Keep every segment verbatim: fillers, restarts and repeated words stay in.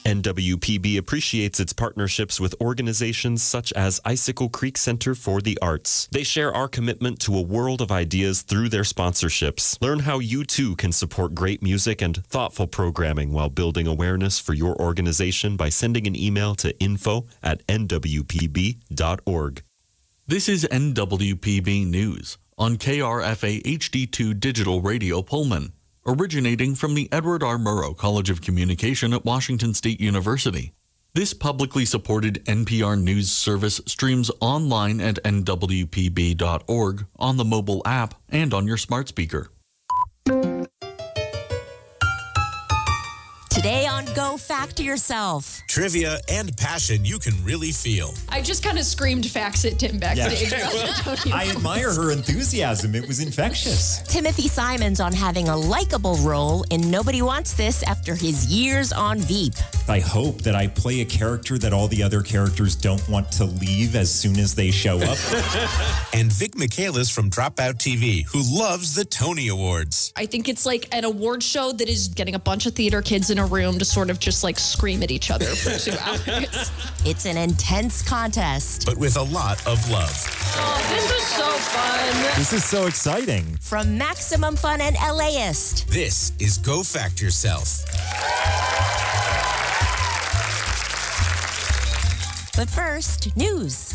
N W P B appreciates its partnerships with organizations such as Icicle Creek Center for the Arts. They share our commitment to a world of ideas through their sponsorships. Learn how you too can support great music and thoughtful programming while building awareness for your organization by sending an email to info at n w p b dot org. This is N W P B News on K R F A H D two Digital Radio Pullman, originating from the Edward R. Murrow College of Communication at Washington State University. This publicly supported N P R News service streams online at n w p b dot org, on the mobile app, and on your smart speaker. Today on Go Fact Yourself. Trivia and passion you can really feel. I just kind of screamed facts at Tim backstage. Yeah. I admire her enthusiasm. It was infectious. Timothy Simons on having a likable role in Nobody Wants This after his years on Veep. I hope that I play a character that all the other characters don't want to leave as soon as they show up. And Vic Michaelis from Dropout T V, who loves the Tony Awards. I think it's like an award show that is getting a bunch of theater kids in a room to sort of just like scream at each other for two hours. It's an intense contest, but with a lot of love. Oh, this is so fun. This is so exciting. From Maximum Fun and LAist. This is Go Fact Yourself. But first, news.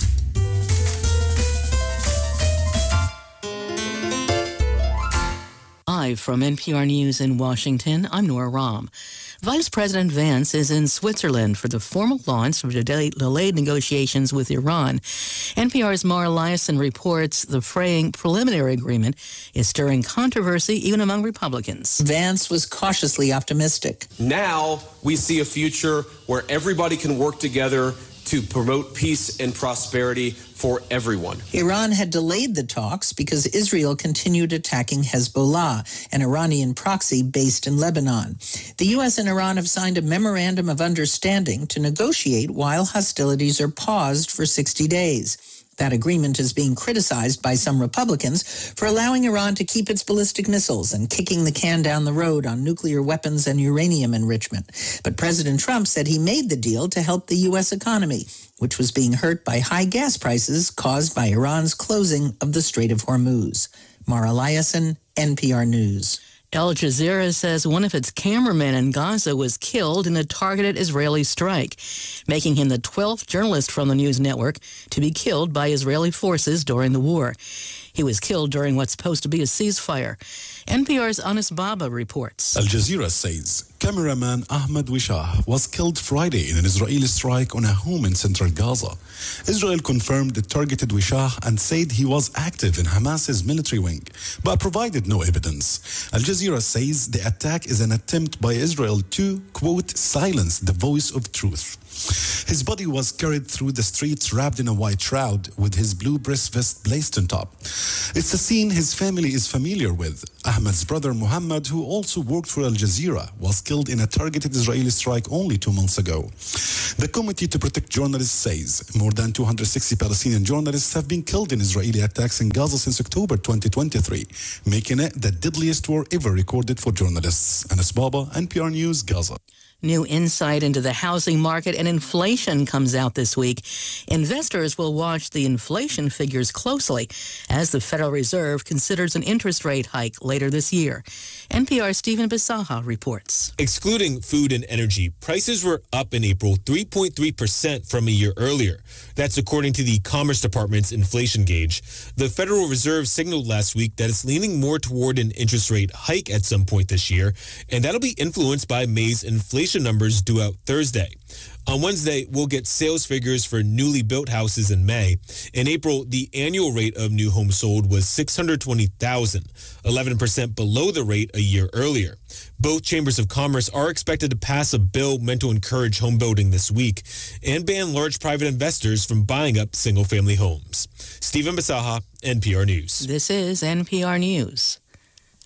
Live from N P R News in Washington, I'm Nora Rahm. Vice President Vance is in Switzerland for the formal launch of the delayed negotiations with Iran. N P R's Mara Liasson reports the fraying preliminary agreement is stirring controversy even among Republicans. Vance was cautiously optimistic. Now we see a future where everybody can work together to promote peace and prosperity for everyone. Iran had delayed the talks because Israel continued attacking Hezbollah, an Iranian proxy based in Lebanon. The U S and Iran have signed a memorandum of understanding to negotiate while hostilities are paused for sixty days. That agreement is being criticized by some Republicans for allowing Iran to keep its ballistic missiles and kicking the can down the road on nuclear weapons and uranium enrichment. But President Trump said he made the deal to help the U S economy, which was being hurt by high gas prices caused by Iran's closing of the Strait of Hormuz. Mara Liasson, N P R News. Al Jazeera says one of its cameramen in Gaza was killed in a targeted Israeli strike, making him the twelfth journalist from the news network to be killed by Israeli forces during the war. He was killed during what's supposed to be a ceasefire. N P R's Anis Baba reports. Al Jazeera says cameraman Ahmed Wishah was killed Friday in an Israeli strike on a home in central Gaza. Israel confirmed it targeted Wishah and said he was active in Hamas's military wing, but provided no evidence. Al Jazeera says the attack is an attempt by Israel to, quote, silence the voice of truth. His body was carried through the streets wrapped in a white shroud with his blue breast vest blazed on top. It's a scene his family is familiar with. Ahmed's brother Muhammad, who also worked for Al Jazeera, was killed in a targeted Israeli strike only two months ago. The Committee to Protect Journalists says more than two hundred sixty Palestinian journalists have been killed in Israeli attacks in Gaza since October twenty twenty-three, making it the deadliest war ever recorded for journalists. Anis Baba, N P R News, Gaza. New insight into the housing market and inflation comes out this week. Investors will watch the inflation figures closely as the Federal Reserve considers an interest rate hike later this year. N P R's Stephen Bisaha reports. Excluding food and energy, prices were up in April three point three percent from a year earlier. That's according to the Commerce Department's inflation gauge. The Federal Reserve signaled last week that it's leaning more toward an interest rate hike at some point this year, and that'll be influenced by May's inflation numbers due out Thursday. On Wednesday, we'll get sales figures for newly built houses in May. In April, the annual rate of new homes sold was six hundred twenty thousand, eleven percent below the rate a year earlier. Both chambers of commerce are expected to pass a bill meant to encourage home building this week and ban large private investors from buying up single-family homes. Stephen Bisaha, N P R News. This is N P R News.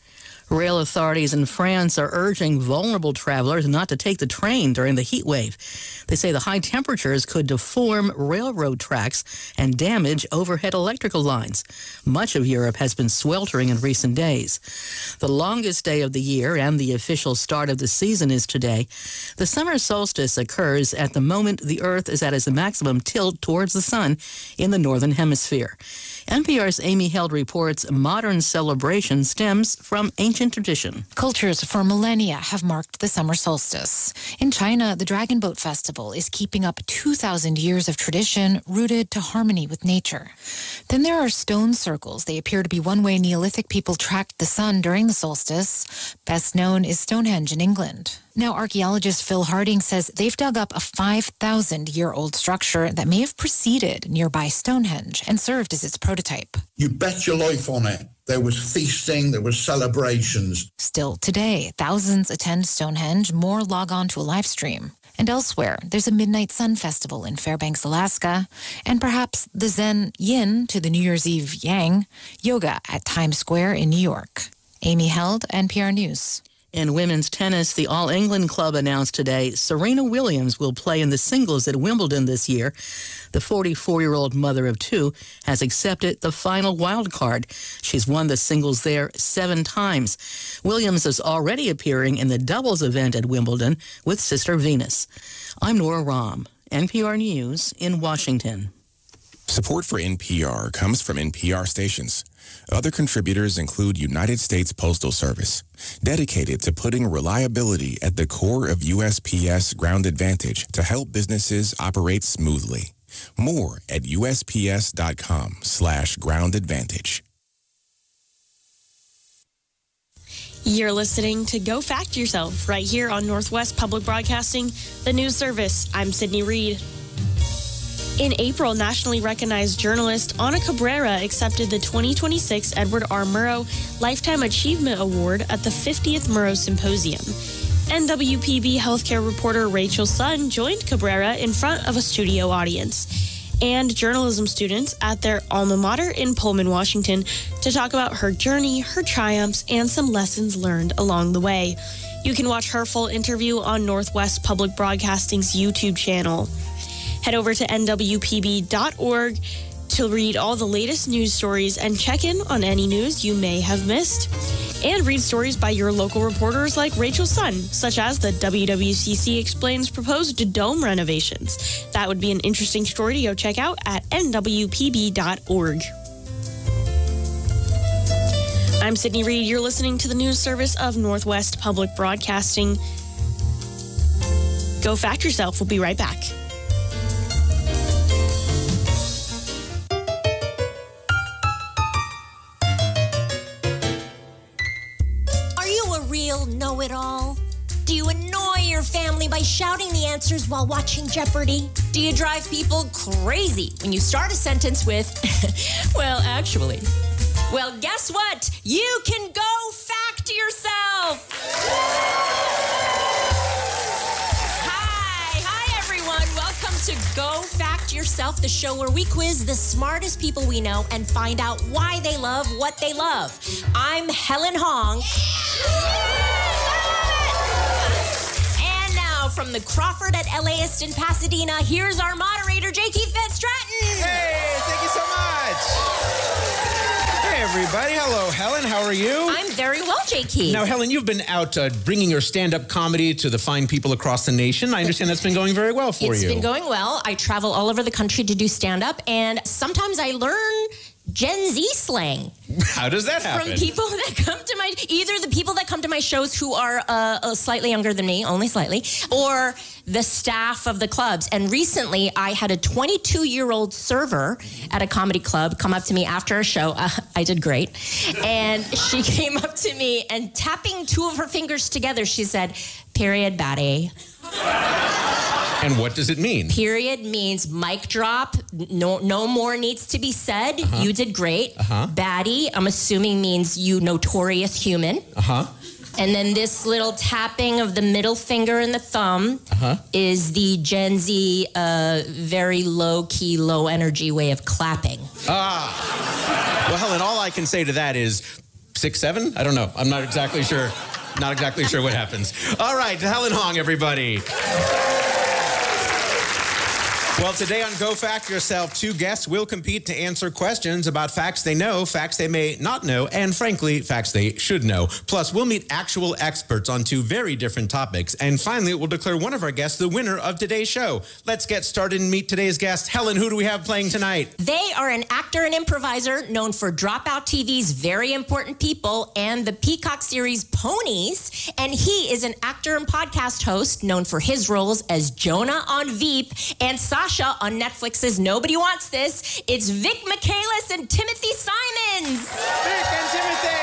Rail authorities in France are urging vulnerable travelers not to take the train during the heat wave. They say the high temperatures could deform railroad tracks and damage overhead electrical lines. Much of Europe has been sweltering in recent days. The longest day of the year and the official start of the season is today. The summer solstice occurs at the moment the Earth is at its maximum tilt towards the sun in the northern hemisphere. N P R's Amy Held reports modern celebration stems from ancient tradition. Cultures for millennia have marked the summer solstice. In China, the Dragon Boat Festival is keeping up two thousand years of tradition rooted to harmony with nature. Then there are stone circles. They appear to be one way Neolithic people tracked the sun during the solstice. Best known is Stonehenge in England. Now, archaeologist Phil Harding says they've dug up a five thousand year old structure that may have preceded nearby Stonehenge and served as its prototype. You bet your life on it. There was feasting, there was celebrations. Still today, thousands attend Stonehenge, more log on to a live stream. And elsewhere, there's a Midnight Sun Festival in Fairbanks, Alaska, and perhaps the Zen Yin to the New Year's Eve Yang, yoga at Times Square in New York. Amy Held, N P R News. In women's tennis, the All England Club announced today Serena Williams will play in the singles at Wimbledon this year. The forty-four-year-old mother of two has accepted the final wild card. She's won the singles there seven times. Williams is already appearing in the doubles event at Wimbledon with sister Venus. I'm Nora Rahm, N P R News in Washington. Support for N P R comes from N P R stations. Other contributors include United States Postal Service, dedicated to putting reliability at the core of U S P S Ground Advantage to help businesses operate smoothly. More at U S P S dot com slash ground advantage. You're listening to Go Fact Yourself right here on Northwest Public Broadcasting, the news service. I'm Sydney Reed. In April, nationally recognized journalist Ana Cabrera accepted the twenty twenty-six Edward R. Murrow Lifetime Achievement Award at the fiftieth Murrow Symposium. N W P B healthcare reporter Rachel Sun joined Cabrera in front of a studio audience and journalism students at their alma mater in Pullman, Washington, to talk about her journey, her triumphs, and some lessons learned along the way. You can watch her full interview on Northwest Public Broadcasting's YouTube channel. Head over to N W P B dot org to read all the latest news stories and check in on any news you may have missed. And read stories by your local reporters like Rachel Sun, such as the W W C C explains proposed dome renovations. That would be an interesting story to go check out at N W P B dot org. I'm Sydney Reed. You're listening to the news service of Northwest Public Broadcasting. Go Fact Yourself. We'll be right back. Know-it-all? Do you annoy your family by shouting the answers while watching Jeopardy? Do you drive people crazy when you start a sentence with, well, actually? Well, guess what? You can go fact yourself! Hi, hi everyone. Welcome to Go Fact Yourself, the show where we quiz the smartest people we know and find out why they love what they love. I'm Helen Hong. From the Crawford at L A ist in Pasadena, here's our moderator, J. Keith Van Stratton. Hey, thank you so much. Hey, everybody. Hello, Helen. How are you? I'm very well, J. Keith. Now, Helen, you've been out uh, bringing your stand-up comedy to the fine people across the nation. I understand that's been going very well for it's you. It's been going well. I travel all over the country to do stand-up, and sometimes I learn Gen Z slang. How does that happen? From people that come to my, either the people that come to my shows who are uh, uh, slightly younger than me, only slightly, or the staff of the clubs. And recently, I had a twenty-two-year-old server at a comedy club come up to me after a show. Uh, I did great. And she came up to me and tapping two of her fingers together, she said, "Period, baddie." And what does it mean? Period means mic drop. No, no more needs to be said. Uh-huh. You did great. Uh-huh. Baddie, I'm assuming means you notorious human. Uh-huh. And then this little tapping of the middle finger and the thumb uh-huh. is the Gen Z, uh, very low-key, low-energy way of clapping. Ah. Well, Helen, all I can say to that is, six, seven? I don't know. I'm not exactly sure. Not exactly sure what happens. All right, Helen Hong, everybody. Well, today on Go Fact Yourself, two guests will compete to answer questions about facts they know, facts they may not know, and frankly, facts they should know. Plus, we'll meet actual experts on two very different topics. And finally, we'll declare one of our guests the winner of today's show. Let's get started and meet today's guest. Helen, who do we have playing tonight? They are an actor and improviser known for Dropout T V's Very Important People and the Peacock series Ponies. And he is an actor and podcast host known for his roles as Jonah on Veep and Sasha on Netflix's Nobody Wants This. It's Vic Michaelis and Timothy Simons. Vic and Timothy.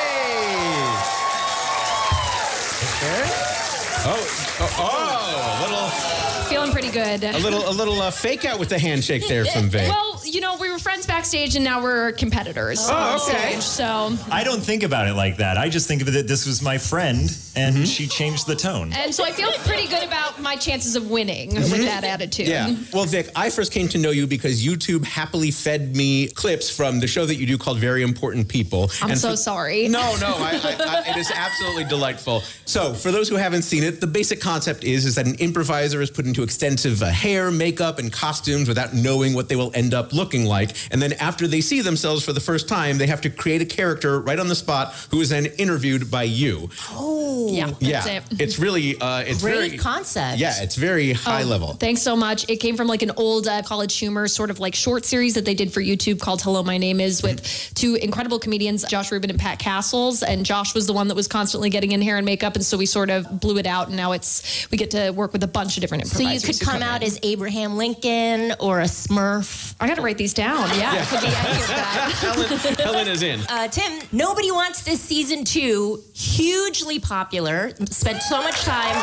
Okay. Oh, oh, oh, a little... Feeling pretty good. A little, a little uh, fake out with the handshake there from Vic. Well, you know, we were friends backstage and now we're competitors. Oh, okay. Stage, so. I don't think about it like that. I just think of it that this was my friend and mm-hmm. she changed the tone. And so I feel pretty good about my chances of winning mm-hmm. with that attitude. Yeah. Well, Vic, I first came to know you because YouTube happily fed me clips from the show that you do called Very Important People. I'm and so for, sorry. No, no, I, I, I, it is absolutely delightful. So for those who haven't seen it, the basic concept is, is that an improviser is put into extensive uh, hair, makeup, and costumes without knowing what they will end up looking like. And then after they see themselves for the first time, they have to create a character right on the spot who is then interviewed by you. Oh. Yeah, that's yeah. it. It's really, uh, it's Great very... concept. Yeah, it's very high oh, level. Thanks so much. It came from like an old uh, College Humor sort of like short series that they did for YouTube called Hello, My Name Is with two incredible comedians, Josh Rubin and Pat Castles. And Josh was the one that was constantly getting in hair and makeup. And so we sort of blew it out. And now it's, we get to work with a bunch of different improvisers. So you could come out as Abraham Lincoln or a Smurf. I got to write these down. Yeah, Yeah. it could be any of that. Helen, Helen is in. Uh, Tim, Nobody Wants This season two, hugely popular. Spent so much time.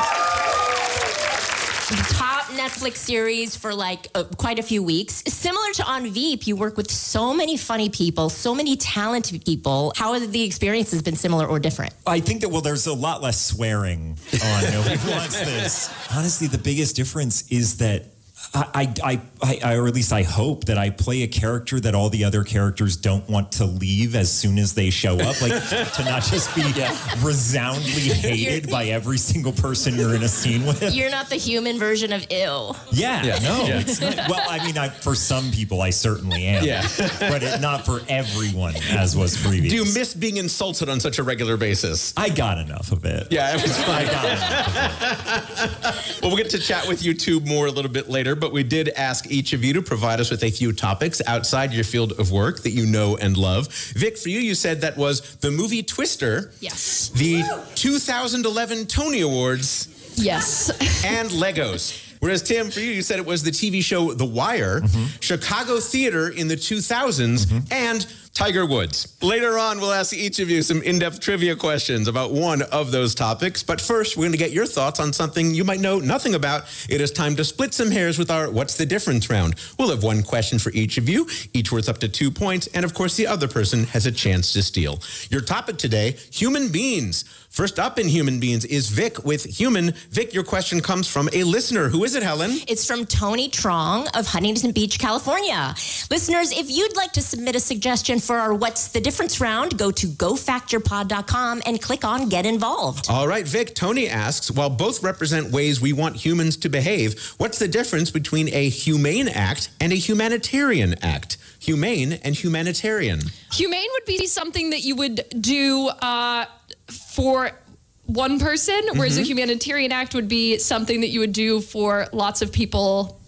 Top Netflix series for like uh, quite a few weeks. Similar to On Veep, you work with so many funny people, so many talented people. How have the experiences been similar or different? I think that, well, there's a lot less swearing on Nobody Wants This. Honestly, the biggest difference is that I, I, I, I, or at least I hope that I play a character that all the other characters don't want to leave as soon as they show up. Like to not just be yeah. resoundingly hated by every single person you're in a scene with. You're not the human version of ill. Yeah, yeah. no. Yeah. It's not, well, I mean, I, for some people, I certainly am. Yeah. But it, not for everyone, as was previous. Do you miss being insulted on such a regular basis? I got enough of it. Yeah, it was fine. I got enough of it. Well, we'll get to chat with you two more a little bit later. But we did ask each of you to provide us with a few topics outside your field of work that you know and love. Vic, for you, you said that was the movie Twister. Yes. The two thousand eleven Tony Awards. Yes. And Legos. Whereas, Tim, for you, you said it was the T V show The Wire, mm-hmm. Chicago theater in the two thousands, mm-hmm. and Tiger Woods. Later on, we'll ask each of you some in-depth trivia questions about one of those topics. But first, we're going to get your thoughts on something you might know nothing about. It is time to split some hairs with our What's the Difference round. We'll have one question for each of you, each worth up to two points, and of course, the other person has a chance to steal. Your topic today, human beings. First up in Human Beings is Vic with Human. Vic, your question comes from a listener. Who is it, Helen? It's from Tony Trong of Huntington Beach, California. Listeners, if you'd like to submit a suggestion for our What's the Difference round, go to go fact your pod dot com and click on Get Involved. All right, Vic, Tony asks, while both represent ways we want humans to behave, what's the difference between a humane act and a humanitarian act? Humane and humanitarian. Humane would be something that you would do uh, for one person, whereas mm-hmm. a humanitarian act would be something that you would do for lots of people.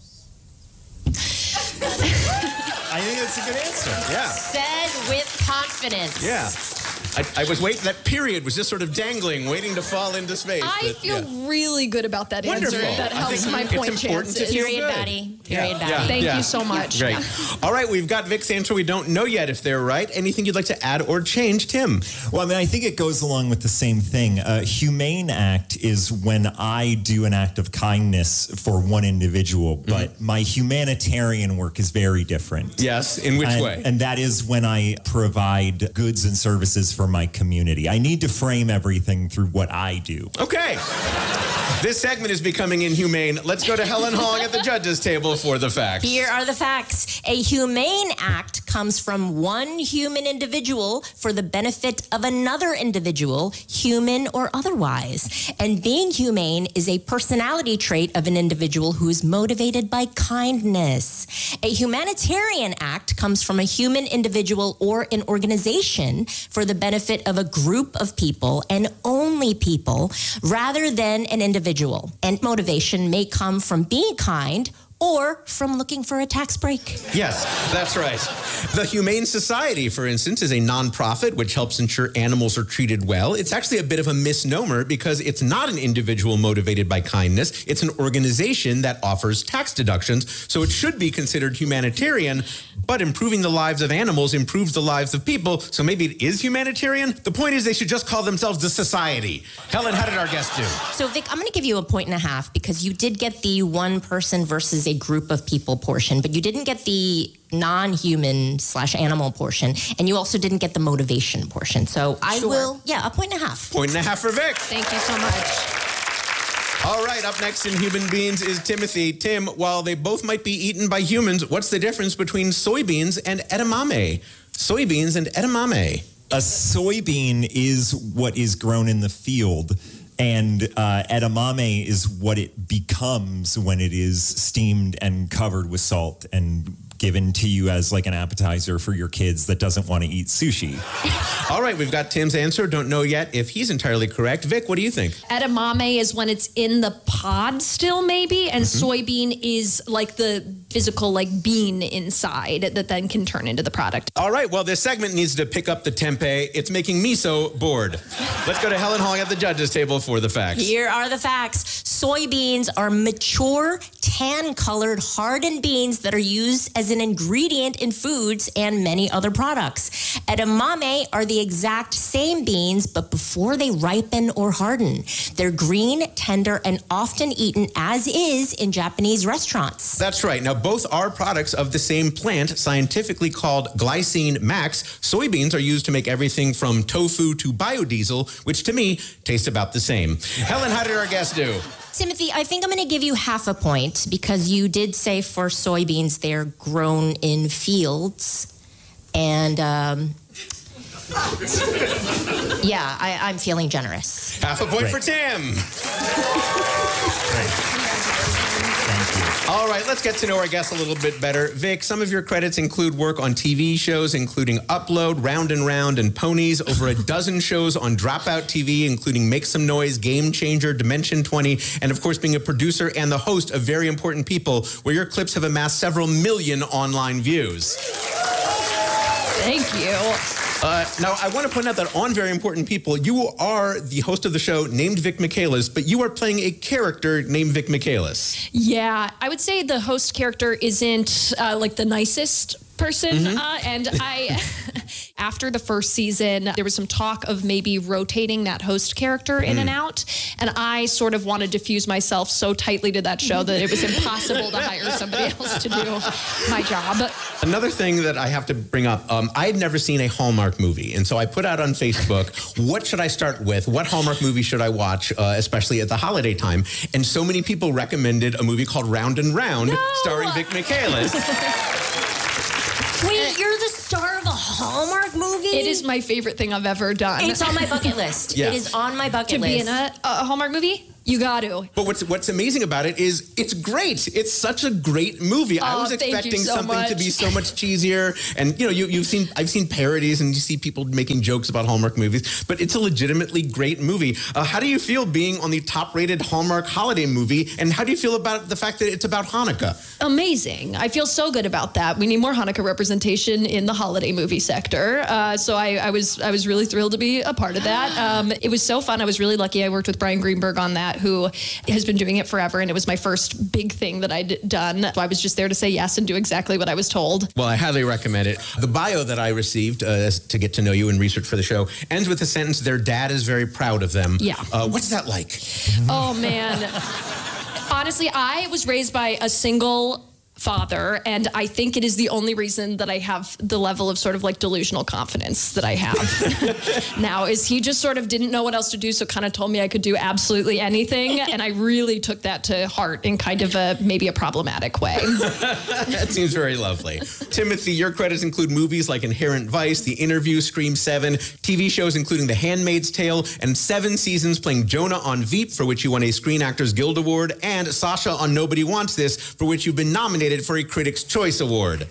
I think that's a good answer. Yeah. Said with confidence. Yeah. I, I was waiting, that period was just sort of dangling, waiting to fall into space. I but, feel yeah. really good about that Wonderful. answer. That I helps think my it's point important chances. to feel Period, good. Batty. Period, Yeah. Batty. Yeah. Thank Yeah. you so much. Great. All right, we've got Vic's answer. We don't know yet if they're right. Anything you'd like to add or change, Tim? Well, I mean, I think it goes along with the same thing. A humane act is when I do an act of kindness for one individual, but mm-hmm. my humanitarian work is very different. Yes, in which and, way? And that is when I provide goods and services for my community. I need to frame everything through what I do. Okay. This segment is becoming inhumane. Let's go to Helen Hong at the judges' table for the facts. Here are the facts. A humane act comes from one human individual for the benefit of another individual, human or otherwise. And being humane is a personality trait of an individual who is motivated by kindness. A humanitarian act comes from a human individual or an organization for the benefit of a group of people and only people rather than an individual. And motivation may come from being kind or from looking for a tax break. Yes, that's right. The Humane Society, for instance, is a nonprofit which helps ensure animals are treated well. It's actually a bit of a misnomer because it's not an individual motivated by kindness. It's an organization that offers tax deductions, so it should be considered humanitarian, but improving the lives of animals improves the lives of people, so maybe it is humanitarian? The point is they should just call themselves the Society. Helen, how did our guest do? So, Vic, I'm going to give you a point and a half because you did get the one person versus a group of people portion, but you didn't get the non-human slash animal portion, and you also didn't get the motivation portion. So I Sure. will, yeah, a point and a half. Point and a half for Vic. Thank you so much. All right, up next in Human Beans is Timothy. Tim, while they both might be eaten by humans, what's the difference between soybeans and edamame? Soybeans and edamame. A soybean is what is grown in the field, and uh, edamame is what it becomes when it is steamed and covered with salt and given to you as like an appetizer for your kids that doesn't want to eat sushi. All right, we've got Tim's answer. Don't know yet if he's entirely correct. Vic, what do you think? Edamame is when it's in the pod still, maybe, and Mhm. soybean is like the physical like bean inside that then can turn into the product. All right, well, this segment needs to pick up the tempeh. It's making me so bored. Let's go to Helen Hong at the judges table for the facts. Here are the facts. Soybeans are mature, tan-colored, hardened beans that are used as an ingredient in foods and many other products. Edamame are the exact same beans, but before they ripen or harden. They're green, tender, and often eaten as is in Japanese restaurants. That's right. Now, both are products of the same plant, scientifically called glycine max. Soybeans are used to make everything from tofu to biodiesel, which to me taste about the same. Helen, how did our guest do? Timothy, I think I'm going to give you half a point because you did say for soybeans they're grown in fields. And um, yeah, I, I'm feeling generous. Half a point Great. for Tim. All right, let's get to know our guests a little bit better. Vic, some of your credits include work on T V shows, including Upload, Round and Round, and Ponies, over a dozen shows on Dropout T V, including Make Some Noise, Game Changer, Dimension twenty, and of course being a producer and the host of Very Important People, where your clips have amassed several million online views. Thank you. Uh, now, I want to point out that on Very Important People, you are the host of the show named Vic Michaelis, but you are playing a character named Vic Michaelis. Yeah, I would say the host character isn't uh, like the nicest person. Mhm. Uh, and I, after the first season, there was some talk of maybe rotating that host character in Mm. and out. And I sort of wanted to fuse myself so tightly to that show that it was impossible to hire somebody else to do my job. Another thing that I have to bring up, um, I had never seen a Hallmark movie. And so I put out on Facebook, what should I start with? What Hallmark movie should I watch, uh, especially at the holiday time? And so many people recommended a movie called Round and Round, No! starring Vic Michaelis. Wait, you're the star of a Hallmark movie? It is my favorite thing I've ever done. It's on my bucket list. Yeah. It is on my bucket To list. be in a, a Hallmark movie? You got to. But what's what's amazing about it is it's great. It's such a great movie. I Oh, was thank you expecting so something to be much. so much cheesier. And you know, you you've seen I've seen parodies and you see people making jokes about Hallmark movies, but it's a legitimately great movie. Uh, how do you feel being on the top-rated Hallmark holiday movie? And how do you feel about the fact that it's about Hanukkah? Amazing. I feel so good about that. We need more Hanukkah representation in the holiday movie sector. Uh, so I, I was I was really thrilled to be a part of that. Um, it was so fun. I was really lucky. I worked with Brian Greenberg on that, who has been doing it forever, and it was my first big thing that I'd done. So I was just there to say yes and do exactly what I was told. Well, I highly recommend it. The bio that I received uh, to get to know you and research for the show ends with the sentence, their dad is very proud of them. Yeah. Uh, what's that like? Oh, man. Honestly, I was raised by a single father. And I think it is the only reason that I have the level of sort of like delusional confidence that I have now, is he just sort of didn't know what else to do. So kind of told me I could do absolutely anything. And I really took that to heart in kind of a, maybe a problematic way. That seems very lovely. Timothy, your credits include movies like Inherent Vice, The Interview, Scream seven, T V shows including The Handmaid's Tale, and seven seasons playing Jonah on Veep, for which you won a Screen Actors Guild Award, and Sasha on Nobody Wants This, for which you've been nominated for a Critics' Choice Award.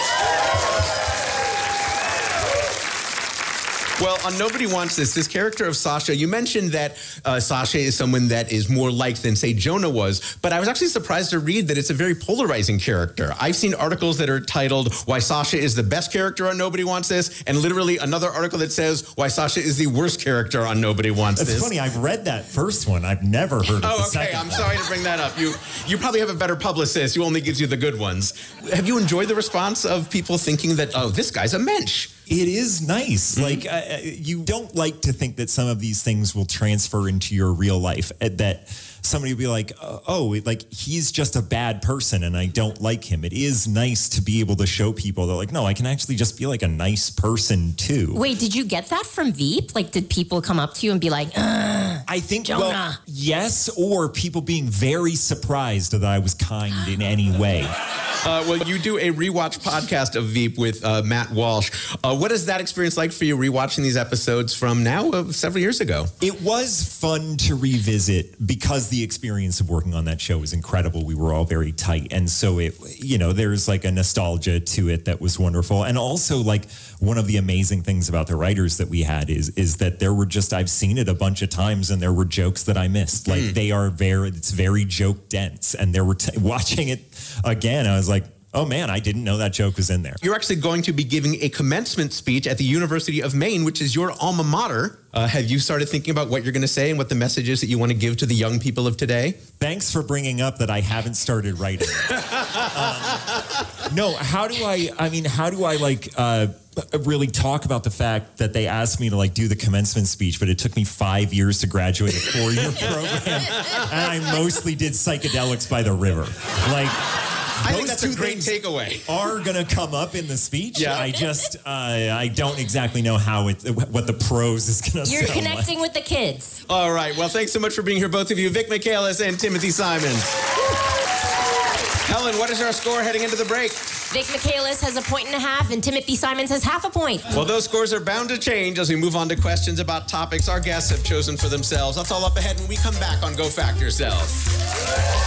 Well, on Nobody Wants This, this character of Sasha, you mentioned that uh, Sasha is someone that is more liked than, say, Jonah was, but I was actually surprised to read that it's a very polarizing character. I've seen articles that are titled, Why Sasha is the Best Character on Nobody Wants This, and literally another article that says, Why Sasha is the Worst Character on Nobody Wants That's This. It's funny, I've read that first one. I've never heard of oh, the okay. second I'm one. sorry to bring that up. You you probably have a better publicist who only gives you the good ones. Have you enjoyed the response of people thinking that, oh, this guy's a mensch? It is nice. Mm-hmm. Like, uh, you don't like to think that some of these things will transfer into your real life, that somebody will be like, oh, like he's just a bad person and I don't like him. It is nice to be able to show people that, like, no, I can actually just be like a nice person too. Wait, did you get that from Veep? Like, did people come up to you and be like, Ugh, I think, Jonah? Well, yes, or people being very surprised that I was kind in any way. Uh, well, you do a rewatch podcast of Veep with uh, Matt Walsh. Uh, what is that experience like for you, rewatching these episodes from now, uh, several years ago? It was fun to revisit because the experience of working on that show was incredible. We were all very tight. And so, it, you know, there's like a nostalgia to it that was wonderful. And also, like, one of the amazing things about the writers that we had is is that there were just, I've seen it a bunch of times and there were jokes that I missed. Like, mm. they are very, it's very joke dense. And there were, t- watching it again, I was like, oh man, I didn't know that joke was in there. You're actually going to be giving a commencement speech at the University of Maine, which is your alma mater. Uh, have you started thinking about what you're going to say and what the message is that you want to give to the young people of today? Thanks for bringing up that I haven't started writing. um, no, how do I, I mean, how do I like uh, really talk about the fact that they asked me to like do the commencement speech, but it took me five years to graduate a four-year program, and I mostly did psychedelics by the river. Like, I think that's a great takeaway. Are going to come up in the speech. Yeah. I just, uh, I don't exactly know how it, what the prose is going to You're sound connecting like. with the kids. All right. Well, thanks so much for being here, both of you, Vic Michaelis and Timothy Simons. Helen, what is our score heading into the break? Vic Michaelis has a point and a half, and Timothy Simons has half a point. Well, those scores are bound to change as we move on to questions about topics our guests have chosen for themselves. That's all up ahead when we come back on Go Fact Yourself.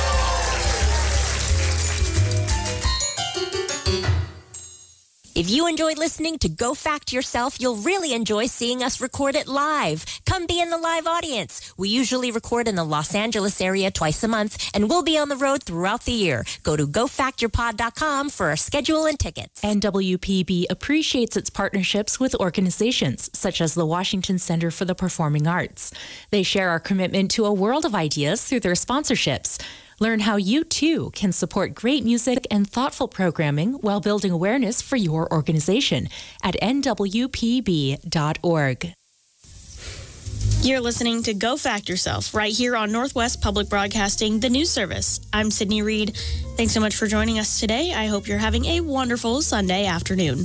If you enjoyed listening to Go Fact Yourself, you'll really enjoy seeing us record it live. Come be in the live audience. We usually record in the Los Angeles area twice a month, and we'll be on the road throughout the year. Go to go fact your pod dot com for our schedule and tickets. N W P B appreciates its partnerships with organizations such as the Washington Center for the Performing Arts. They share our commitment to a world of ideas through their sponsorships. Learn how you, too, can support great music and thoughtful programming while building awareness for your organization at N W P B dot org. You're listening to Go Fact Yourself right here on Northwest Public Broadcasting, the news service. I'm Sydney Reed. Thanks so much for joining us today. I hope you're having a wonderful Sunday afternoon.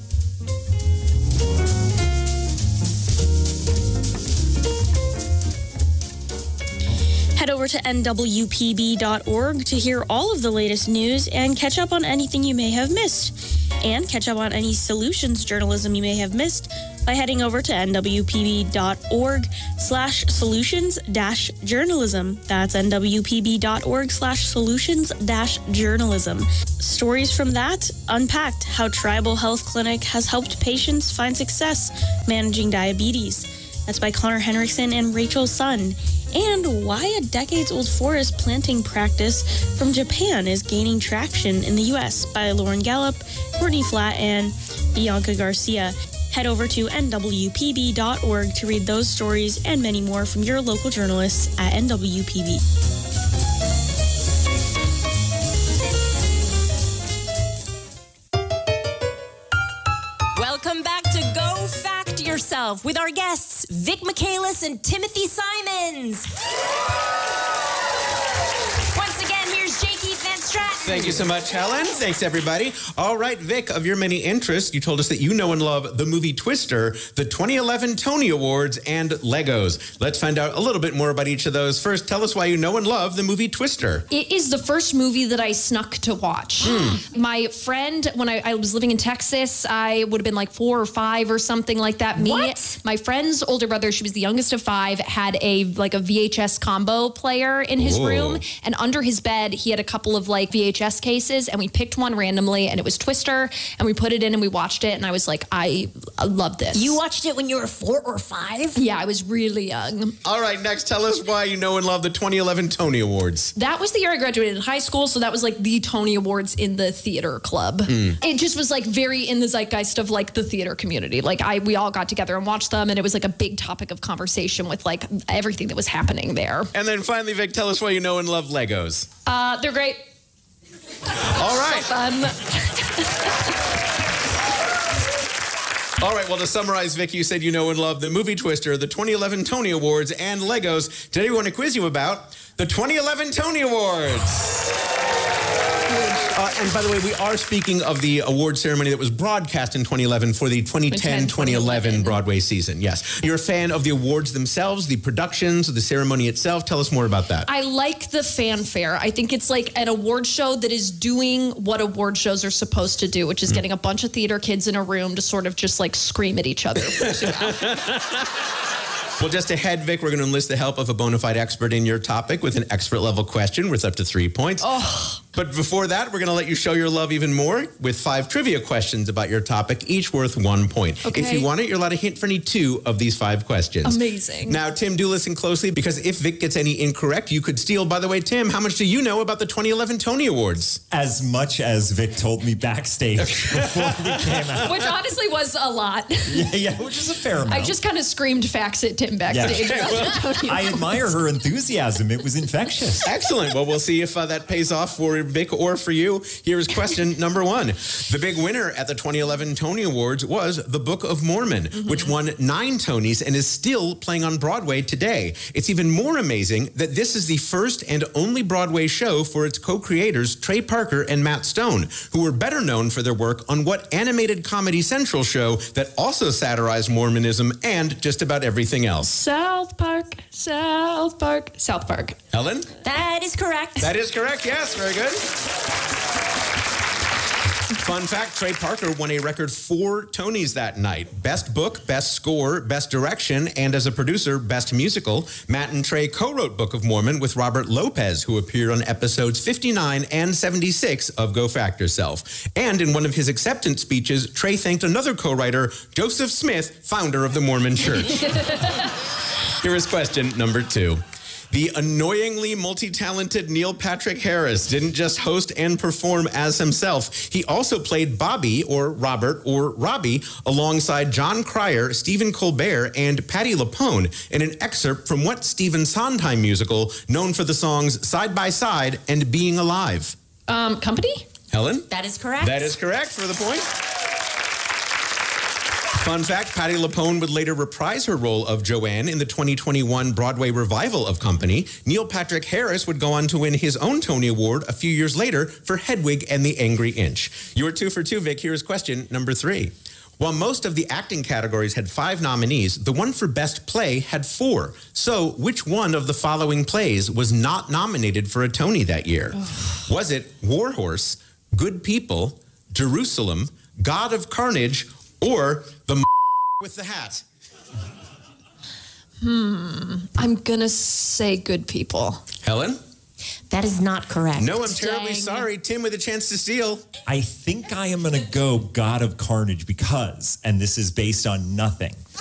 Head over to N W P B dot org to hear all of the latest news and catch up on anything you may have missed. And catch up on any solutions journalism you may have missed by heading over to N W P B dot org slash solutions dash journalism. That's N W P B dot org slash solutions dash journalism. Stories from that unpacked how Tribal Health Clinic has helped patients find success managing diabetes. That's by Connor Henriksen and Rachel Sun. And why a decades-old forest planting practice from Japan is gaining traction in the U S by Lauren Gallup, Courtney Flatt, and Bianca Garcia. Head over to N W P B dot org to read those stories and many more from your local journalists at N W P B. Welcome back to Go Fact Yourself with our guests, Vic Michaelis and Timothy Simons. Once again, here's J. Keith Van Stratton. Thank you so much, Helen. Thanks, everybody. All right, Vic, of your many interests, you told us that you know and love the movie Twister, the twenty eleven Tony Awards, and Legos. Let's find out a little bit more about each of those. First, tell us why you know and love the movie Twister. It is the first movie that I snuck to watch. Mm. My friend, when I, I was living in Texas, I would have been like four or five or something like that. Me, What? my friend's older brother, she was the youngest of five, had a like a V H S combo player in his Whoa. room, and under his bed he had a couple of like V H S cases, and we picked one randomly, and it was Twister, and we put it in and we watched it, and I was like, I, I love this. You watched it when you were four or five? Yeah, I was really young. All right, next, tell us why you know and love the twenty eleven Tony Awards. That was the year I graduated high school, so that was like the Tony Awards in the theater club. Mm. It just was like very in the zeitgeist of like the theater community. Like I, we all got together and watched them, and it was like a big topic of conversation with like everything that was happening there. And then finally, Vic, tell us why you know and love Legos. Uh, they're great. All right. So fun. All right, well, to summarize, Vic, you said you know and love the movie Twister, the twenty eleven Tony Awards, and Legos. Today we want to quiz you about the twenty eleven Tony Awards. Uh, and by the way, we are speaking of the award ceremony that was broadcast in twenty eleven for the twenty ten twenty eleven Broadway season. Yes. You're a fan of the awards themselves, the productions, the ceremony itself. Tell us more about that. I like the fanfare. I think it's like an award show that is doing what award shows are supposed to do, which is Mm. getting a bunch of theater kids in a room to sort of just like scream at each other. Well, just ahead, Vic, we're going to enlist the help of a bona fide expert in your topic with an expert level question worth up to three points. Oh. But before that, we're going to let you show your love even more with five trivia questions about your topic, each worth one point. Okay. If you want it, you're allowed to hint for any two of these five questions. Amazing. Now, Tim, do listen closely, because if Vic gets any incorrect, you could steal. By the way, Tim, how much do you know about the twenty eleven Tony Awards? As much as Vic told me backstage before we came out. Which honestly was a lot. Yeah, yeah, which is a fair amount. I just kind of screamed facts at Tim backstage. Yeah. I admire her enthusiasm. It was infectious. Excellent. Well, we'll see if uh, that pays off for Vic or for you. Here's question number one. The big winner at the twenty eleven Tony Awards was The Book of Mormon, mm-hmm. which won nine Tonys and is still playing on Broadway today. It's even more amazing that this is the first and only Broadway show for its co-creators, Trey Parker and Matt Stone, who were better known for their work on what animated Comedy Central show that also satirized Mormonism and just about everything else. South Park, South Park, South Park. Helen? That is correct. That is correct, yes. Very good. Fun fact, Trey Parker won a record four Tonys that night. Best Book, Best Score, Best Direction, and as a producer, Best Musical. Matt and Trey co-wrote Book of Mormon with Robert Lopez, who appeared on episodes fifty-nine and seventy-six of Go Fact Yourself. And in one of his acceptance speeches, Trey thanked another co-writer, Joseph Smith, founder of the Mormon Church. Here is question number two. The annoyingly multi-talented Neil Patrick Harris didn't just host and perform as himself. He also played Bobby, or Robert, or Robbie, alongside John Cryer, Stephen Colbert, and Patti LuPone in an excerpt from what Stephen Sondheim musical known for the songs Side by Side and Being Alive? Um, Company? Helen? That is correct. That is correct for the point. Fun fact, Patti LuPone would later reprise her role of Joanne in the twenty twenty-one Broadway revival of Company. Neil Patrick Harris would go on to win his own Tony Award a few years later for Hedwig and the Angry Inch. You were two for two, Vic. Here's question number three. While most of the acting categories had five nominees, the one for Best Play had four. So which one of the following plays was not nominated for a Tony that year? Was it War Horse, Good People, Jerusalem, God of Carnage, or The with the Hat? Hmm. I'm gonna say Good People. Helen? That is not correct. No, I'm terribly Dang. sorry. Tim with a chance to steal. I think I am going to go God of Carnage because, and this is based on nothing,